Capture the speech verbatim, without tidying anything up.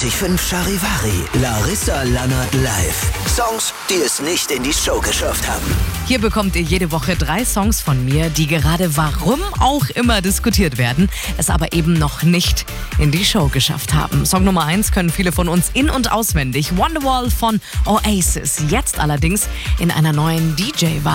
neunzig Komma fünf Charivari, Larissa Lannert live. Songs, die es nicht in die Show geschafft haben. Hier bekommt ihr jede Woche drei Songs von mir, die gerade warum auch immer diskutiert werden, es aber eben noch nicht in die Show geschafft haben. Song Nummer eins können viele von uns in- und auswendig. Wonderwall von Oasis. Jetzt allerdings in einer neuen D J-Wahl.